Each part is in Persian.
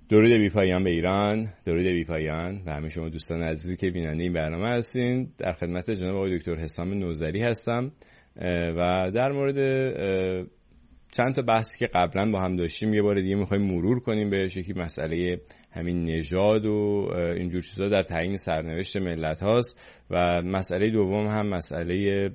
درود بی پایان به ایران، درود بی پایان و همه شما دوستان عزیزی که بیننده این برنامه هستین. در خدمت جناب آقای دکتر حسام نوذری هستم و در مورد چند تا بحثی که قبلا با هم داشتیم یه بار دیگه می‌خوایم مرور کنیم بهش. یکی مسئله همین نژاد و اینجور چیزا در تعیین سرنوشت ملت هاست و مسئله دوم هم مسئله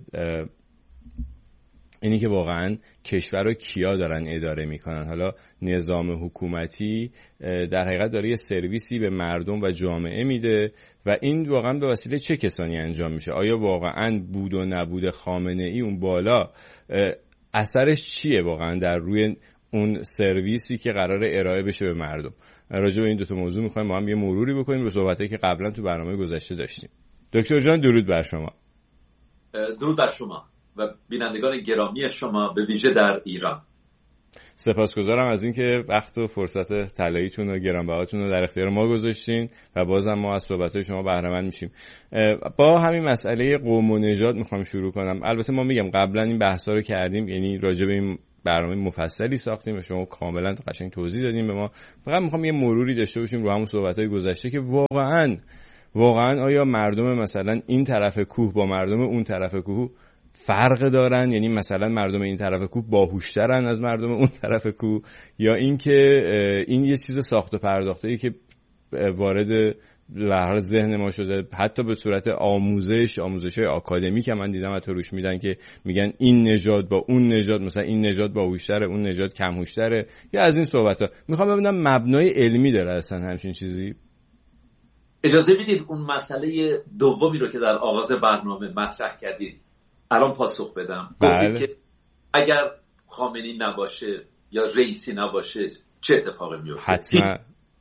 اینی که واقعا کشور رو کیا دارن اداره میکنن. حالا نظام حکومتی در حقیقت داره یه سرویسی به مردم و جامعه میده و این واقعا به وسیله چه کسانی انجام میشه؟ آیا واقعا بود و نبود خامنه ای اون بالا اثرش چیه واقعا در روی اون سرویسی که قراره ارائه بشه به مردم؟ راجع به این دو تا موضوع میخوایم با هم یه مروری بکنیم به صحبتایی که قبلا تو برنامه گذشته داشتیم. دکتر جان درود بر شما. درود بر شما و بینندگان گرامی شما به ویژه در ایران. سپاسگزارم از اینکه وقت و فرصت طلاییتون و گرانبهاتون رو در اختیار ما گذاشتین و بازم ما از صحبت‌های شما بهره مند میشیم. با همین مسئله قوم و نژاد میخوام شروع کنم. البته ما میگم قبلا این بحثا رو کردیم، یعنی راجع به این برنامه مفصلی ساختیم و شما کاملا قشنگ توضیح دادیم به ما. فقط میخوام یه مروری داشته باشیم رو همون صحبت‌های گذشته که واقعا آیا مردم مثلا این طرف کوه با مردم اون طرف کوه فرق دارن؟ یعنی مثلا مردم این طرف کوه باهوشترن از مردم اون طرف کوه، یا اینکه این یه چیز ساخت و پرداخته‌ای که وارد به هر حال ذهن ما شده، حتی به صورت آموزش‌های آکادمیک هم من دیدم حتی روش میدن که میگن این نژاد با اون نژاد، مثلا این نژاد باهوشتره اون نژاد کم هوشتره، یا از این صحبت‌ها. میخوام ببینم مبنای علمی داره اصلا همچین چیزی؟ اجازه بدید اون مسئله دومی رو که در آغاز برنامه مطرح کردید الان پاسخ بدم. گفتید که اگر خامنه‌ای نباشه یا رئیسی نباشه چه اتفاقی میفته؟ حتما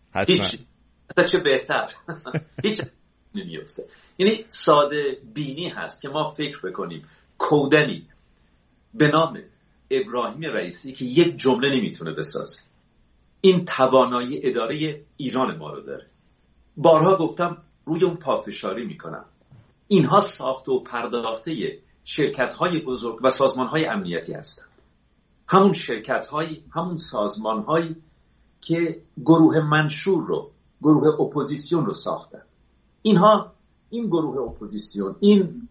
اصلا چه بهتر. هیچ نمیفته. یعنی ساده بینی هست که ما فکر بکنیم کودنی به نام ابراهیم رئیسی که یک جمله نمیتونه بسازه این توانایی اداره ایران ما رو داره. بارها گفتم روی اون پافشاری میکنم. اینها ساخته و پرداخته شرکت‌های بزرگ و سازمان‌های امنیتی هستند. همون شرکت‌های، همون سازمان‌هایی که گروه منشور رو، گروه اپوزیسیون رو ساختن. این گروه اپوزیسیون، این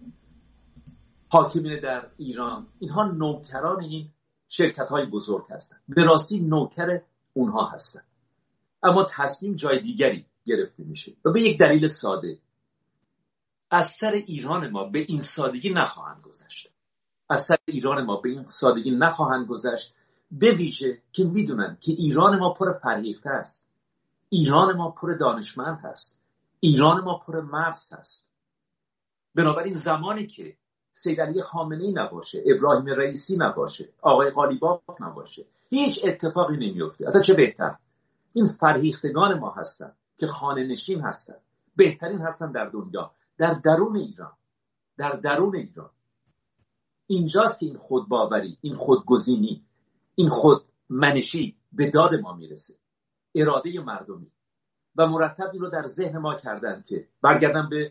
حاکمین در ایران، اینها نوکران این شرکت‌های بزرگ هستند. به راستی نوکر اونها هستند. اما تصمیم جای دیگری گرفته میشه و به یک دلیل ساده. از سر ایران ما به این سادگی نخواهند گذشت. از سر ایران ما به این سادگی نخواهند گذشت، به ویژه که میدونن که ایران ما پر فرهیخته است. ایران ما پر دانشمند هست. ایران ما پر مغز هست. بنابراین زمانی که سید علی خامنه‌ای نباشه، ابراهیم رئیسی نباشه، آقای قالیباف نباشه، هیچ اتفاقی نمیفته. اصلا چه بهتر. این فرهیختگان ما هستن که خانه نشین هستن. بهترین هستن در دنیا. در درون ایران اینجاست که این خودباوری، این خودگزینی، این خودمنشی به داد ما میرسه. اراده مردمی و مرتب این رو در ذهن ما کردن که برگردم به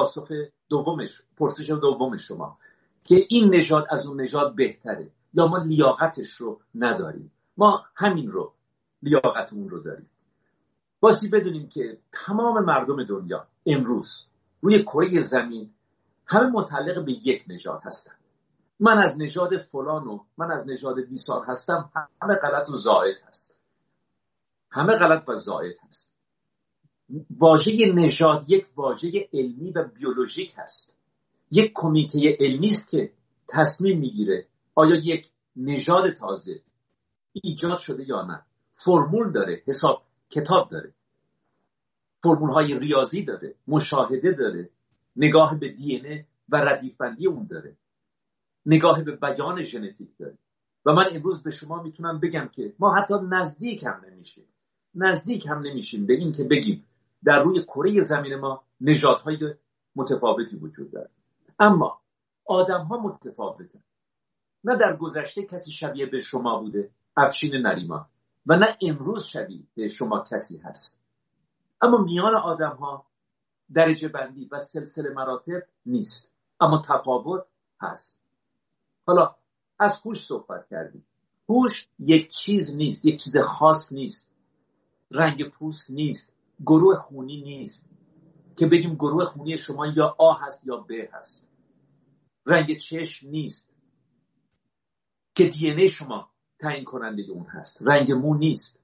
پرسش دوم شما که این نژاد از اون نژاد بهتره یا ما لیاقتش رو نداریم. ما همین رو لیاقتمون رو داریم. باستی بدونیم که تمام مردم دنیا امروز روی کره زمین همه متعلق به یک نژاد هستن. من از نژاد فلان و من از نژاد بیسار هستم، همه غلط و زائد هست. همه غلط و زائد هست. واژه نژاد یک واژه علمی و بیولوژیک هست. یک کمیته علمی است که تصمیم میگیره آیا یک نژاد تازه ایجاد شده یا نه. فرمول داره، حساب کتاب داره، فرمول‌های ریاضی داره، مشاهده داره، نگاه به دی ان ای و ردیف‌بندی اون داره، نگاه به بیان ژنتیک داره. و من امروز به شما میتونم بگم که ما حتی نزدیک هم نمیشیم به این که بگیم در روی کره زمین ما نژادهای متفاوتی وجود داره. اما آدم‌ها متفاوتن. نه در گذشته کسی شبیه به شما بوده، افشین نریمان، و نه امروز شبیه به شما کسی هست. اما میان آدم‌ها درجه بندی و سلسله مراتب نیست، اما تفاوت هست. حالا از هوش صحبت کردیم. هوش یک چیز نیست، یک چیز خاص نیست. رنگ پوست نیست، گروه خونی نیست که بگیم گروه خونی شما یا آ هست یا ب هست. رنگ چشم نیست که دی ان ای شما تعیین کننده اون هست. رنگ مو نیست،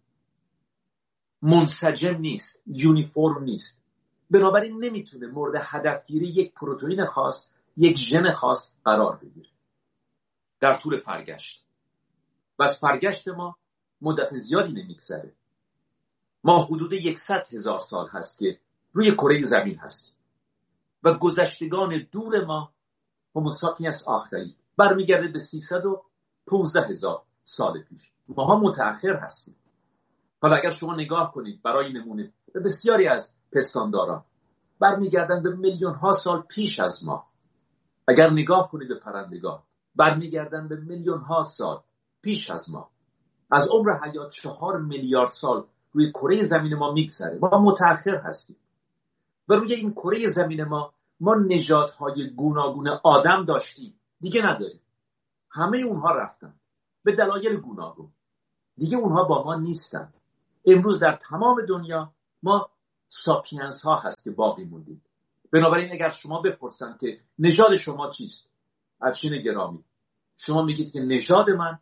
منسجم نیست، یونیفرم نیست. بنابراین نمیتونه مورد هدفگیری یک پروتئین خاص، یک ژن خاص قرار بگیره در طول فرگشت. بس فرگشت ما مدت زیادی نمیگذره. ما حدود 100,000 سال هست که روی کره زمین هستیم و گذشتگان دور ما هوموساپینس آخری برمیگرده به 315,000 سال پیش. ماها متأخر هستیم. حالا اگر شما نگاه کنید برای نمونه به بسیاری از پستانداران برمیگردن به میلیون ها سال پیش از ما. اگر نگاه کنید به پرندگان برمیگردن به میلیون ها سال پیش از ما. از عمر حیات 4 میلیارد سال روی کره زمین ما میگذره. ما متأخر هستیم و روی این کره زمین ما نژادهای گوناگون آدم داشتیم، دیگه نداریم. همه اونها رفتن به دلایل گوناگون، دیگه اونها با ما نیستن. امروز در تمام دنیا ما ساپینس ها هست که باقی موندیم. بنابراین اگر شما بپرسن که نژاد شما چیست، افشین گرامی، شما میگید که نژاد من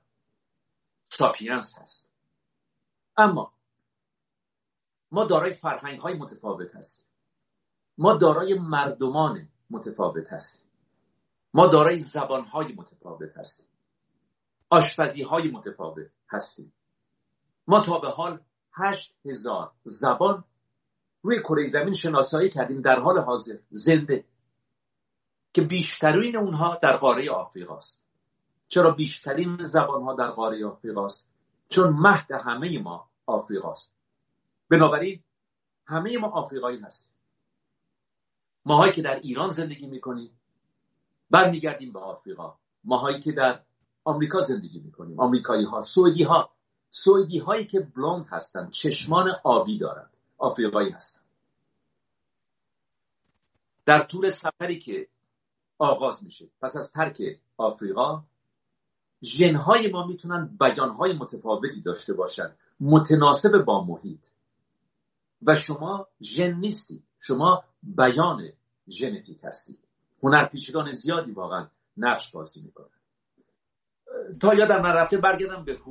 ساپینس هست. اما ما دارای فرهنگ های متفاوت هستیم، ما دارای مردمان متفاوت هستیم، ما دارای زبان های متفاوت هستیم، آشپزی های متفاوت هستیم. ما تا به حال 8,000 زبان روی کره زمین شناسایی کردیم در حال حاضر زنده که بیشترین اونها در قاره آفریقاست. چرا بیشترین زبانها در قاره آفریقاست؟ چون مهد همه ما آفریقاست. بنابراین همه ما آفریقایی هستیم. ماهایی که در ایران زندگی میکنیم برمیگردیم به آفریقا. ماهایی که در آمریکا زندگی میکنیم، آمریکایی ها، سوئدی هایی که بلوند هستن، چشمان آبی دارن، آفریقایی هستن. در طول سفری که آغاز میشه پس از ترک آفریقا، ژن‌های ما میتونن بیان‌های متفاوتی داشته باشن متناسب با محیط و شما ژن نیستی، شما بیان ژنتیک هستید. هنرپیشگان زیادی واقعا نقش بازی میکنن. تا یادم نرفته برگردم به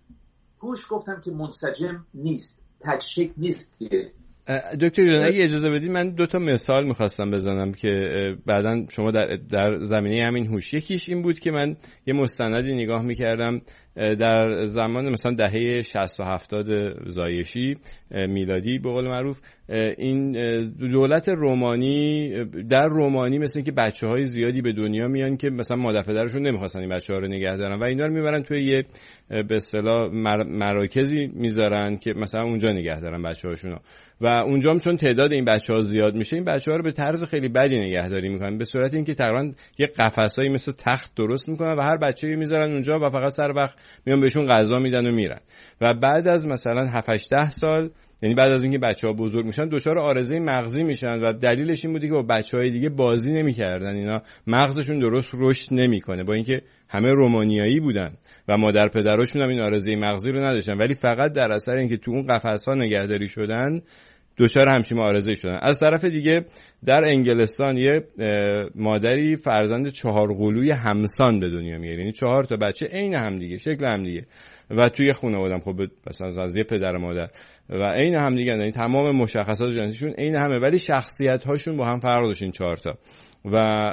هوش گفتم که منسجم نیست، تکشک نیست که دکتر جان اگه اجازه بدید من 2 مثال میخواستم بزنم که بعداً شما در زمینه همین هوش. یکیش این بود که من یه مستندی نگاه میکردم در زمان مثلا دهه 60 و 70 زایشی میلادی به قول معروف. این دولت رومانی، در رومانی مثل اینکه بچه‌های زیادی به دنیا میان که مثلا مادر پدرشون نمیخواستن این بچه‌ها رو نگه دارن و اینا رو میبرن توی یه به اصطلاح مراکزی میذارن که مثلا اونجا نگه دارن بچه‌هاشونو و اونجا هم چون تعداد این بچه‌ها زیاد میشه این بچه‌ها رو به طرز خیلی بدی نگهداری میکنن، به صورت اینکه تقریبا یه قفسایی مثل تخت درست میکنن و هر بچه‌ای میذارن اونجا و فقط سر وقت میان بهشون غذا میدن و میرن و بعد از مثلا 7-8 سال، یعنی بعد از اینکه بچه‌ها بزرگ میشن، دچار عارضه مغزی میشن و دلیلش این بوده که با بچه‌های دیگه بازی نمی‌کردن، اینا مغزشون درست رشد نمی‌کنه، با اینکه همه رومانیایی بودن و مادر پدراشون هم این عارضه مغزی رو نداشتن، ولی فقط در اثر اینکه تو اون قفس‌ها نگهداری شدن دچار همچین عارضه شدن. از طرف دیگه در انگلستان یه مادری فرزند 4 قلوی همسان به دنیا میاره، یعنی 4 تا بچه عین هم دیگه، شکل هم دیگه و توی خانواده‌ام خب مثلا از یه پدر و مادر و عین هم دیگه، یعنی تمام مشخصات ژنتیکشون عین همه ولی شخصیت هاشون با هم فرق داشت این 4 تا. و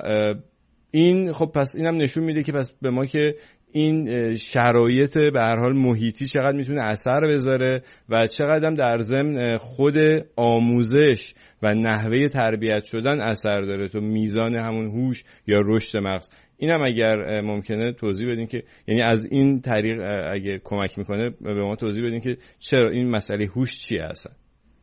این خب پس اینم نشون میده که پس به ما که این شرایط به هر حال محیطی چقدر میتونه اثر بذاره و چقدر هم در ضمن خود آموزش و نحوه تربیت شدن اثر داره تو میزان همون هوش یا رشد مغز. اینم اگر ممکنه توضیح بدین که یعنی از این طریق اگه کمک میکنه به ما توضیح بدین که چرا این مسئله هوش چیه اصلا.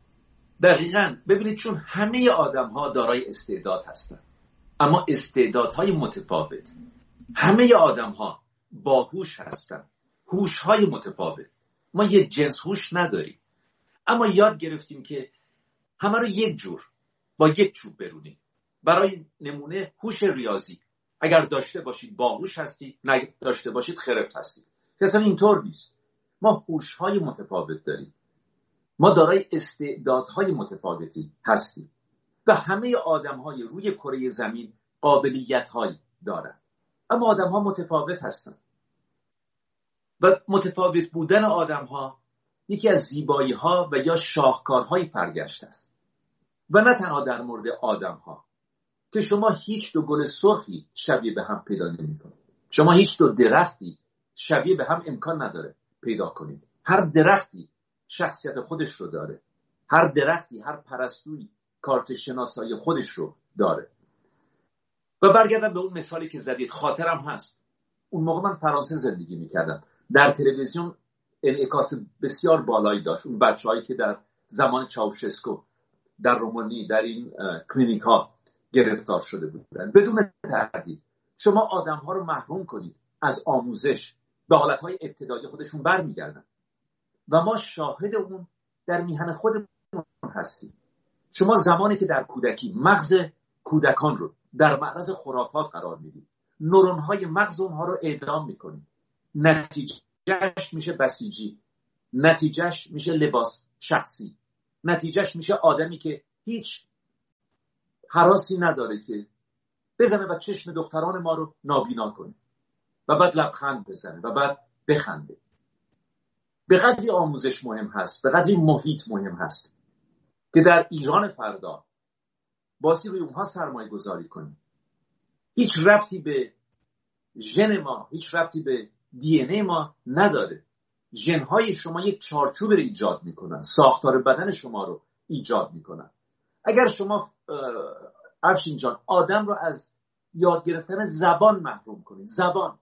دقیقاً ببینید چون همه آدم‌ها دارای استعداد هستن اما استعدادهای متفاوت. همه آدم‌ها باهوش هستن، هوش‌های متفاوت. ما یه جنس هوش نداریم اما یاد گرفتیم که همه رو یک جور با یک چوب برونیم. برای نمونه هوش ریاضی، اگر داشته باشید باهوش هستید، نه داشته باشید خرفت هستید. اصلا اینطور نیست. ما هوش‌های متفاوت داریم. ما دارای استعدادهای متفاوتی هستیم و همه آدم‌های روی کره زمین قابلیت‌هایی دارند، اما آدم‌ها متفاوت هستند و متفاوت بودن آدم‌ها یکی از زیبایی‌ها و یا شاهکارهای فرگشت است. و نه تنها در مورد آدم‌ها که شما هیچ دو گل سرخی شبیه به هم پیدا نمی‌کنید. شما هیچ دو درختی شبیه به هم امکان نداره پیدا کنید. هر درختی شخصیت خودش رو داره. هر درختی، هر پرستویی کارت شناسایی خودش رو داره. و برگردم به اون مثالی که زدید، خاطرم هست اون موقع من فرانسه زندگی می‌کردم. در تلویزیون انعکاس بسیار بالایی داشت اون بچه‌هایی که در زمان چاوشسکو در رومانی در این کلینیک‌ها گرفتار شده بودن. بدون تردید شما آدم‌ها رو محروم کنید از آموزش، به حالت‌های ابتدایی خودشون برمیگردن و ما شاهد اون در میهن خودمون هستیم. شما زمانی که در کودکی مغز کودکان رو در معرض خرافات قرار میدید، نورون‌های مغز اونها رو اعدام میکنید، نتیجهش میشه بسیجی، نتیجهش میشه لباس شخصی، نتیجهش میشه آدمی که هیچ هراسی نداره که بزنه و چشم دختران ما رو نابینا کنه و بعد لبخند بزنه و بعد بخنده. به قدری آموزش مهم هست، به قدری محیط مهم هست که در ایران فردا باسی روی اونها سرمایه گذاری کنیم. هیچ ربطی به ژن ما، هیچ ربطی به دی ان ای ما نداره. ژن‌های شما یک چارچوب رو ایجاد میکنن، ساختار بدن شما رو ایجاد میکنن. اگر شما افشین جان آدم رو از یاد گرفتن زبان محروم کنید، زبان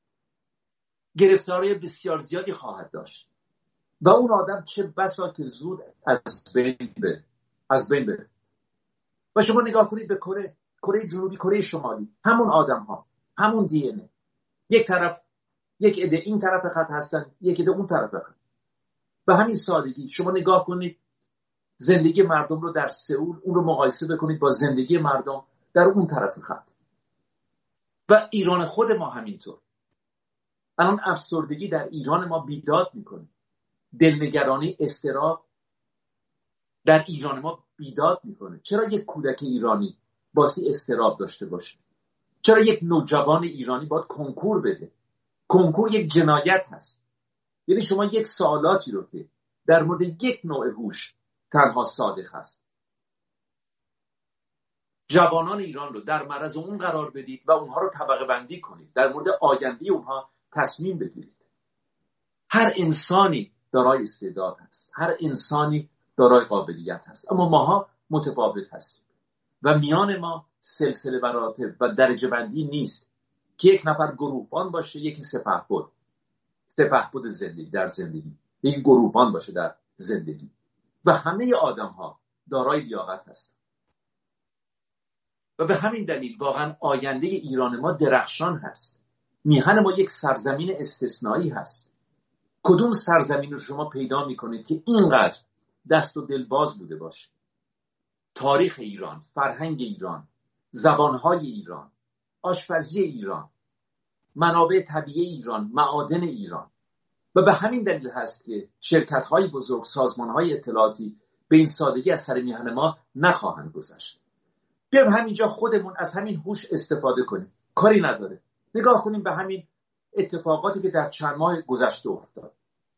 گرفتاری بسیار زیادی خواهد داشت و اون آدم چه بسا که زود از بین بره. و شما نگاه کنید به کره جنوبی، کره شمالی، همون آدم ها، همون دی ان ای، یک طرف یک عده این طرف خط هستن، یک عده اون طرف خط. به همین سادگی شما نگاه کنید زندگی مردم رو در سئول، اون رو مقایسه بکنید با زندگی مردم در اون طرف خط. و ایران خود ما همینطور. الان افسردگی در ایران ما بیداد میکنه، دلنگرانی، اضطراب در ایران ما بیداد میکنه. چرا یک کودک ایرانی باسی اضطراب داشته باشه؟ چرا یک نوجوان ایرانی باید کنکور بده؟ کنکور یک جنایت هست. یعنی شما یک سوالاتی رو که در مورد یک نوع هوش تنها صادق هست، جوانان ایران رو در معرض اون قرار بدید و اونها رو طبقه بندی کنید، در مورد آینده اونها تصمیم بگیرید. هر انسانی دارای استعداد هست، هر انسانی دارای قابلیت هست، اما ماها متفاوت هستیم و میان ما سلسله مراتب و درجه بندی نیست که یک نفر گروهبان باشه، یکی سپهبد زندگی در زندگی، یکی گروهبان باشه در زندگی. و همه آدم ها دارای لیاقت هستند و به همین دلیل واقعا آینده ایران ما درخشان هست. میهن ما یک سرزمین استثنایی هست. کدوم سرزمین رو شما پیدا میکنید که اینقدر دست و دل باز بوده باشه؟ تاریخ ایران، فرهنگ ایران، زبانهای ایران، آشپزی ایران، منابع طبیعی ایران، معادن ایران. و به همین دلیل هست که شرکت‌های بزرگ، سازمان‌های اطلاعاتی به این سادگی از سر میهن ما نخواهند گذشت. بیایم همینجا خودمون از همین هوش استفاده کنیم. کاری نداره. نگاه کنیم به همین اتفاقاتی که در چند ماه گذشته افتاد.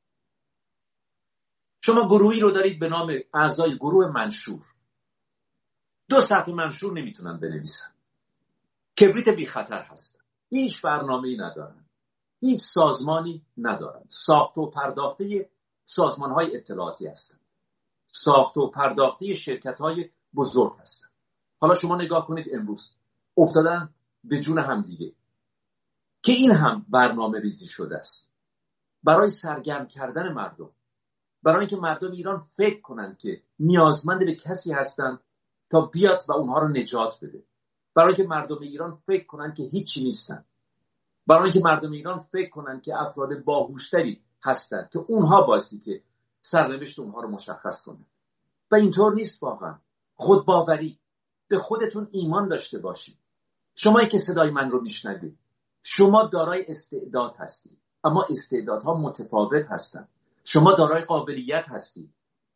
شما گروهی رو دارید به نام اعضای گروه منشور. 2 صفحه منشور نمیتونن بنویسن. کبریت بی خطر هستن. هیچ برنامه‌ای ندارن. هیچ سازمانی ندارن. ساخته و پرداخته سازمان‌های اطلاعاتی هستن. ساخته و پرداخته شرکت‌های بزرگ هستن. حالا شما نگاه کنید امروز افتادن به جون هم دیگه که این هم برنامه ریزی شده است برای سرگرم کردن مردم، برای اینکه مردم ایران فکر کنن که نیازمند به کسی هستن تا بیاد و اونها رو نجات بده، برای اینکه مردم ایران فکر کنن که هیچی نیستن، برای اینکه مردم ایران فکر کنن که افراد باهوشتری هستن که اونها بایستی که سرنوشت اونها رو مشخص کنن. و اینطور نیست. واقعا خودباوری، به خودتون ایمان داشته باشید. شمایی که صدای من رو میشنوید، شما دارای استعداد هستید، اما استعدادها متفاوت هستند. شما دارای قابلیت هستید،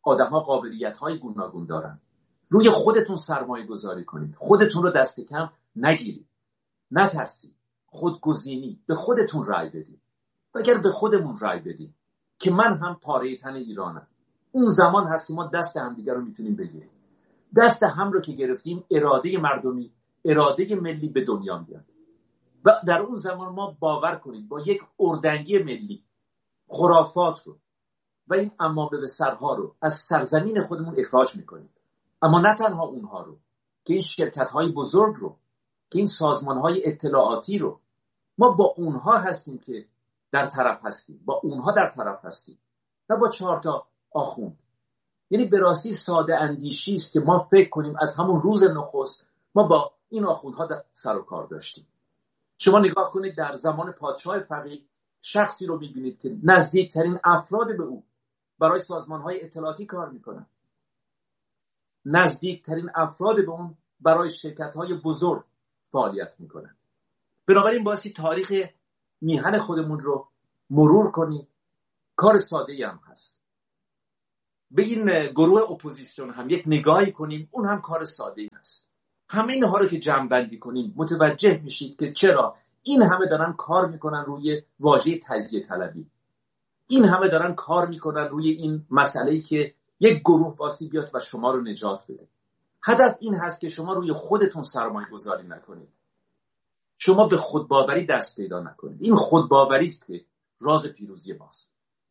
آدم‌ها قابلیت‌های گوناگون دارن. روی خودتون سرمایه گذاری کنید. خودتون رو دست کم نگیرید. نترسید. خودگزینی. به خودتون رأی بدید. و اگر به خودمون رأی بدید که من هم پاره تن ایرانم، اون زمان هست که ما دست همدیگر رو میتونیم بگیریم. دست هم رو که گرفتیم، اراده مردمی، اراده ملی به دنیا میاد. و در اون زمان ما باور کنید با یک اردنگی ملی خرافات رو و این عمامه به سرها رو از سرزمین خودمون اخراج میکنیم. اما نه تنها اونها رو، که این شرکت‌های بزرگ رو، که این سازمان‌های اطلاعاتی رو، ما با اونها هستیم که در طرف هستیم، با اونها در طرف هستیم، نه با 4 تا آخوند. یعنی به راستی ساده اندیشی است که ما فکر کنیم از همون روز نخست ما با این آخوندها سر و کار داشتیم. شما نگاه کنید در زمان پادشاه فقیه شخصی رو می‌بینید که نزدیکترین افراد به او برای سازمان‌های اطلاعاتی کار می‌کنن. نزدیکترین افراد به اون برای شرکت‌های بزرگ فعالیت می‌کنن. بنابراین باعثی تاریخ میهن خودمون رو مرور کنیم. کار ساده‌ای هم هست. به این گروه اپوزیسیون هم یک نگاهی کنیم، اون هم کار ساده‌ای هست. همه اینها رو که جمع‌بندی کنیم متوجه میشید که چرا این همه دارن کار میکنن روی واژه تجزیه طلبی. این همه دارن کار میکنن روی این مسئله‌ای که یک گروه باسی بیاد و شما رو نجات بده. هدف این هست که شما روی خودتون سرمایه گذاری نکنید. شما به خودباوری دست پیدا نکنید. این خودباوری است که راز پیروزی ماست.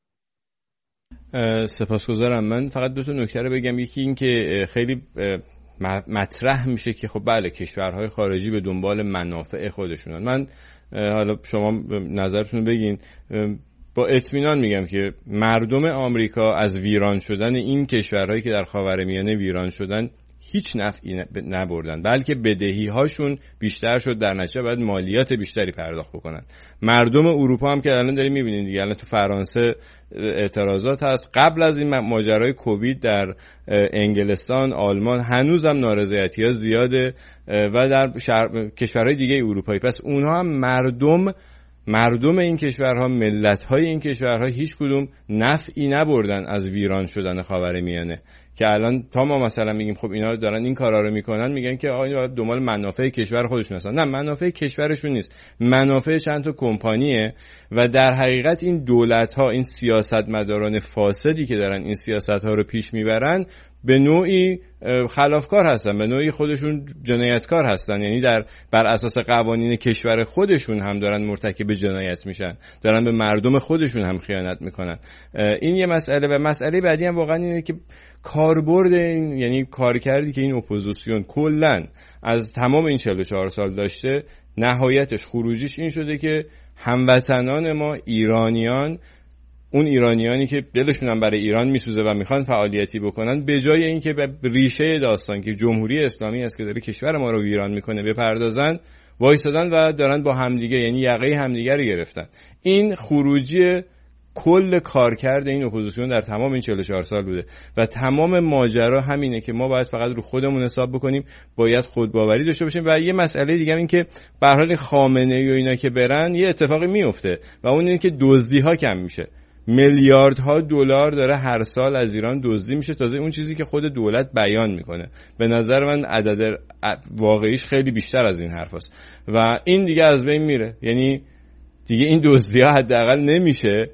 سپاسگزارم. من فقط 2 تا نکته رو بگم. یکی این که خیلی مطرح میشه که خب بله کشورهای خارجی به دنبال منافع خودشونن. من حالا شما نظرتون بگین. با اطمینان میگم که مردم آمریکا از ویران شدن این کشورهایی که در خاورمیانه ویران شدن هیچ نفعی نبردن، بلکه بدهی هاشون بیشتر شد، در نتیجه باید مالیات بیشتری پرداخت بکنن. مردم اروپا هم که الان داریم میبینید دیگه، الان تو فرانسه اعتراضات هست. قبل از این ماجرای کووید در انگلستان، آلمان هنوزم نارضایتی‌ها زیاده و در کشورهای دیگه اروپایی. پس اونها هم مردم این کشورها، ملت‌های این کشورها هیچ کدوم نفعی نبردن از ویران شدن خاورمیانه. که الان تا ما مثلا میگیم خب اینا دارن این کارا رو میکنن، میگن که آقا دنبال منافع کشور خودشون هستن. نه، منافع کشورشون نیست، منافع چند تا کمپانیه. و در حقیقت این دولت‌ها، این سیاستمداران فاسدی که دارن این سیاست‌ها رو پیش میبرن، به نوعی خلافکار هستن، به نوعی خودشون جنایتکار هستن. یعنی بر اساس قوانین کشور خودشون هم دارن مرتکب جنایت میشن، دارن به مردم خودشون هم خیانت میکنن. این یه مسئله. و مسئله بعدی هم واقعا اینه که کاربرد این، یعنی کارکردی که این اپوزیسیون کلن از تمام این 44 سال داشته، نهایتش خروجیش این شده که هموطنان ما ایرانیان، اون ایرانیانی که دلشون هم برای ایران میسوزه و میخوان فعالیتی بکنن، به جای اینکه به ریشه داستان که جمهوری اسلامی است که داره کشور ما رو ویران میکنه بپردازن، وایسادن و دارن با همدیگه، یعنی یقه همدیگه رو گرفتن. این خروجی کل کارکرد این اپوزیسیون در تمام این 44 سال بوده و تمام ماجرا همینه که ما باید فقط رو خودمون حساب بکنیم، باید خودباوری داشته باشیم. و یه مسئله دیگه این که به هر حال خامنه‌ای و اینا که برن یه اتفاقی میفته و اون اینه که دزدی‌ها کم میشه. میلیاردها دلار داره هر سال از ایران دزدی میشه، تازه اون چیزی که خود دولت بیان میکنه. به نظر من عدد واقعیش خیلی بیشتر از این حرفاست و این دیگه از بین میره. یعنی دیگه این دزدی‌ها حداقل نمیشه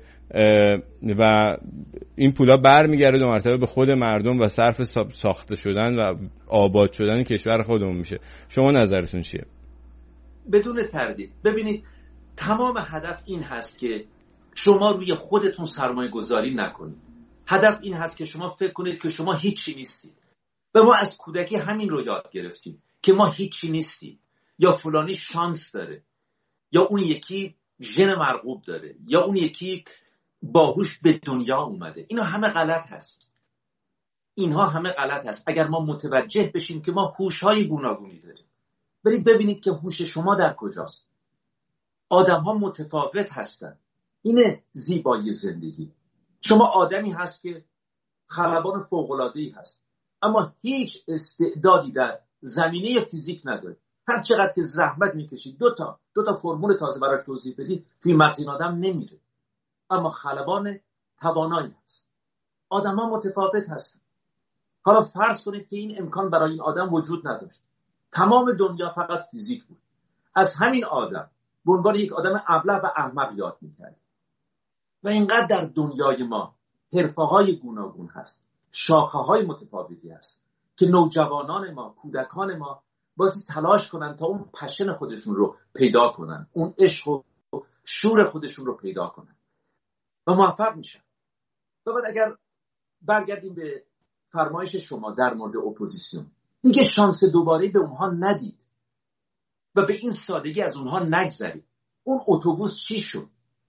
و این پولا برمیگرده 2 مرتبه به خود مردم و صرف ساخته شدن و آباد شدن کشور خودمون میشه. شما نظرتون چیه؟ بدون تردید. ببینید، تمام هدف این هست که شما روی خودتون سرمایه گذاری نکنید. هدف این هست که شما فکر کنید که شما هیچی نیستید. و ما از کودکی همین رو یاد گرفتیم که ما هیچی نیستیم، یا فلانی شانس داره، یا اون یکی ژن مرغوب داره، یا اون یکی باهوش به دنیا اومده. اینا همه غلط هست. اینها همه غلط هست. اگر ما متوجه بشیم که ما هوش‌های گوناگونی داریم، برید ببینید که هوش شما در کجاست. آدم‌ها متفاوت هستن. اینه زیبایی زندگی. شما آدمی هست که خلبان فوق‌العاده‌ای هست، اما هیچ استعدادی در زمینه فیزیک نداره. هر چقدر که زحمت میکشید، دو تا فرمول تازه براش توضیح بدید، توی مغز این آدم نمیره. اما خلبان توانایی هست. آدم‌ها متفاوت هستن. حالا فرض کنید که این امکان برای این آدم وجود نداشت، تمام دنیا فقط فیزیک بود، از همین آدم به عنوان یک آدم ابله و احمق یاد می‌کرد. و اینقدر در دنیای ما حرفه‌های گوناگون هست، شاخه‌های متفاوتی هست که نوجوانان ما، کودکان ما بازی تلاش کنن تا اون پشن خودشون رو پیدا کنن، اون عشق و شور خودشون رو پیدا کنن و موفق میشن. و بعد اگر برگردیم به فرمایش شما در مورد اپوزیسیون، دیگه شانس دوباره به اونها ندید و به این سادگی از اونها نگذرید. اون اتوبوس چی شد؟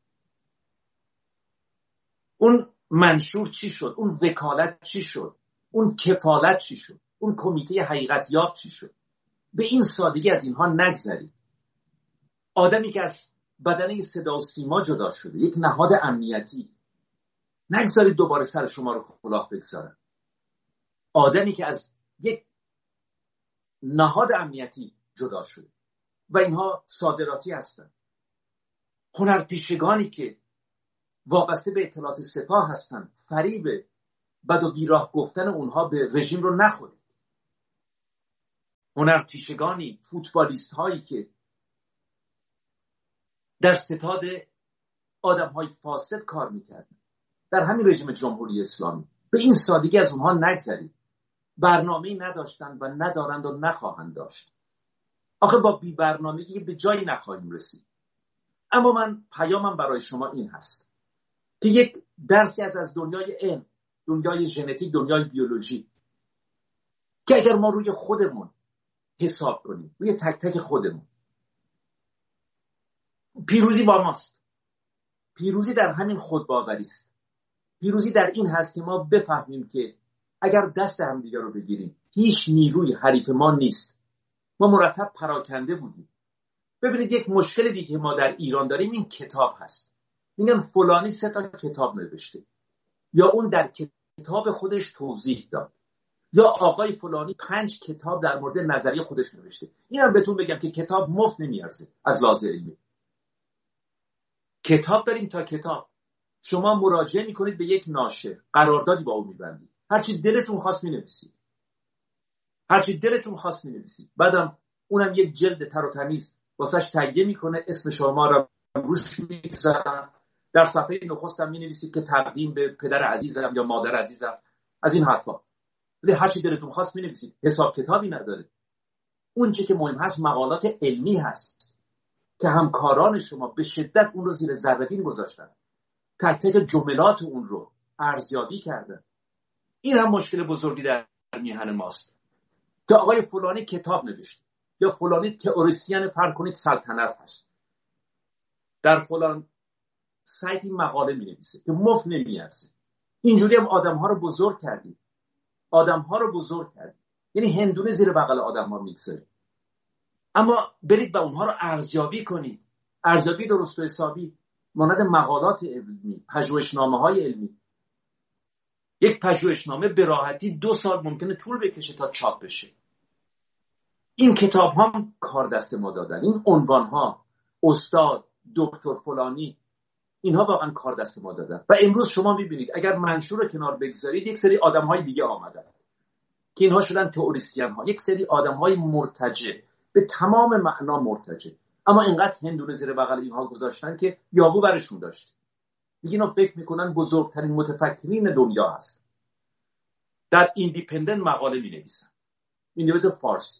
اون منشور چی شد؟ اون وکالت چی شد؟ اون کفالت چی شد؟ اون کمیته حقیقت یاب چی شد؟ به این سادگی از اینها نگذرید. آدمی که از بدنه صدا و سیما جدا شده، یک نهاد امنیتی، نگذارید دوباره سر شما رو کلاه بگذارن. آدمی که از یک نهاد امنیتی جدا شده و اینها صادراتی هستن، هنرپیشگانی که وابسته به اطلاعات سپاه هستن، فریب بد و بیراه گفتن اونها به رژیم رو نخورید. هنرپیشگانی، فوتبالیست هایی که در ستاد آدم های فاسد کار میکردن در همین رژیم جمهوری اسلامی، به این سادگی از اونها نگذرید. برنامه‌ای نداشتن و ندارند و نخواهند داشت. آخه با بی برنامگی به جایی نخواهیم رسید. اما من پیامم برای شما این هست که یک درسی از دنیای علم، دنیای ژنتیک، دنیای بیولوژی، که اگر ما روی خودمون حساب کنیم، روی تک تک خودمون، پیروزی با ماست. پیروزی در همین خودباوری است. پیروزی در این هست که ما بفهمیم که اگر دست همدیگر رو بگیریم هیچ نیروی حریف ما نیست. ما مرتب پراکنده بودیم. ببینید یک مشکل دیگه ما در ایران داریم، این کتاب هست. میگن فلانی 3 تا کتاب نوشته، یا اون در کتاب خودش توضیح داد، یا آقای فلانی 5 کتاب در مورد نظریه خودش نوشته. اینم بهتون بگم که کتاب مفت نمیارزه. از لحاظ علمی کتاب داریم تا کتاب. شما مراجعه میکنید به یک ناشر، قراردادی با اون میبندید، هرچی دلتون خواست مینویسید، هرچی دلتون خواست مینویسید. بعدم اونم یک جلد تر و تمیز واسش تهیه میکنه، اسم شما رو روش میذارن، در صفحه نخستم مینویسید که تقدیم به پدر عزیزم یا مادر عزیزم، از این حرفا. ولی هرچی دلتون خواست مینویسید، حساب کتابی نداره. اون چه که مهم هست مقالات علمی هست که همکاران شما به شدت اون رو زیر ذره‌بین گذاشتن، تک تک جملات اون رو ارزیابی کردن. این هم مشکل بزرگی در میهن ماست که آقای فلانی کتاب نوشته یا فلانی تئوریسین فرض کنید سلطنت هست، در فلان سایتی مقاله می نویسه که مفت نمیارزه. اینجوری هم آدم ها رو بزرگ کردید. آدم ها رو بزرگ کردید، یعنی هندونه زیر بغل آدم ها میگذاره. اما برید با اونها رو ارزیابی کنید، ارزیابی درست و حسابی، مانند مقالات علمی، پژوهشنامه های علمی. یک پژوهشنامه به راحتی 2 سال ممکنه طول بکشه تا چاپ بشه. این کتاب هم کار دست ما دادن. این عنوان ها، استاد، دکتر فلانی، اینها واقعا کار دست ما دادن. و امروز شما میبینید اگر منشور رو کنار بگذارید، یک سری آدم های دیگه آمدن که اینها شدن تئوریسین ها، یک سری آدم های مرتجع، به تمام معنا مرتجع، اما اینقدر هندونه زیر بغل اینها گذاشتن که یابو برشون داشت. دیگه اینا فکر میکنن بزرگترین متفکرین دنیا هست. در ایندیپندنت مقاله مینویسن، ایندیپندنت فارسی،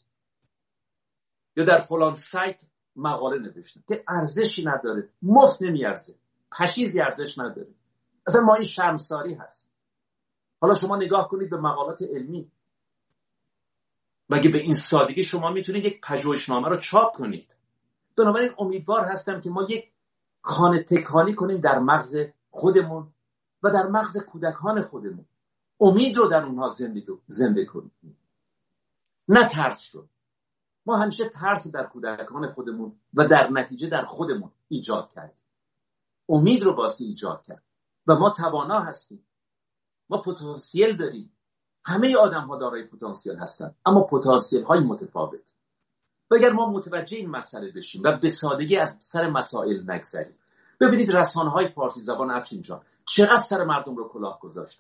یا در فلان سایت مقاله نوشتن که ارزشی نداره، مفت نمیارزه، پشیزی ارزش نداره. اصلا ما این شرمساری هست. حالا شما نگاه کنید به مقالات علمی، مگه به این سادگی شما میتونید یک پژوهشنامه رو چاپ کنید؟ بنابراین امیدوار هستم که ما یک خانه تکانی کنیم در مغز خودمون و در مغز کودکان خودمون، امید رو در اونها زنده کنیم، نه ترس رو. ما همیشه ترس در کودکان خودمون و در نتیجه در خودمون ایجاد کردیم. امید رو باسی ایجاد کرد و ما توانا هستیم، ما پتانسیل داریم. همه آدم ها دارای پتانسیل هستن، اما پتانسیل های متفاوت. و اگر ما متوجه این مسئله بشیم و به سادگی از سر مسائل نگذریم، ببینید رسانه های فارسی زبان افشین جان چقدر سر مردم رو کلاه گذاشتن.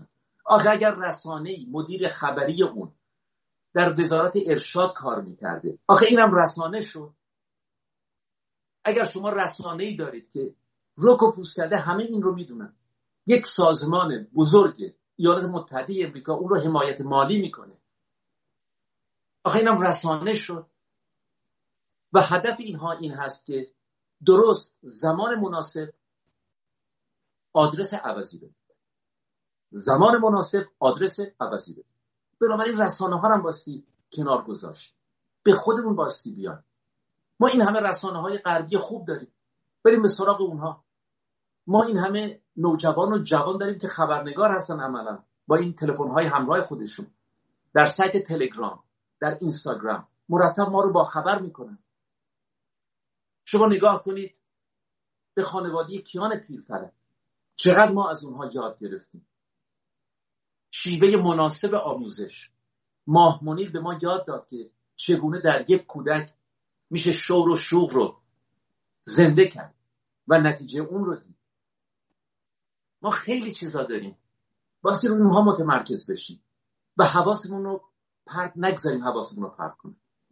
آخه اگر رسانه‌ای مدیر خبری اون در وزارت ارشاد کار میکرده، آخه اینم رسانه شد. اگر شما رسانه‌ای دارید که رک و پوست کرده، همه این رو میدونن، یک سازمان بزرگ ایالات متحده امریکا اون رو حمایت مالی میکنه، آخه اینم رسانه شد. و هدف اینها این هست که درست زمان مناسب آدرس عوضی بده، زمان مناسب آدرس عوضی بده. بنابراین رسانه ها هم باستی کنار گذاشت، به خودمون باستی بیان. ما این همه رسانه های غربی خوب داریم، بریم به سراغ اونها. ما این همه نوجوان و جوان داریم که خبرنگار هستن، عملا با این تلفن های همراه خودشون در سایت تلگرام، در اینستاگرام مرتب ما رو با خبر میکنن. شما نگاه کنید به خانواده کیان پیرفلک، چقدر ما از اونها یاد گرفتیم. شیوه مناسب آموزش. ماه منیر به ما یاد داد که چگونه در یک کودک میشه شور و شوق رو زنده کرد و نتیجه اون رو دید. ما خیلی چیزا داریم، واسه رو اونها متمرکز بشیم و حواسمون رو پرت نگذاریم، حواسمون رو پرت کنیم.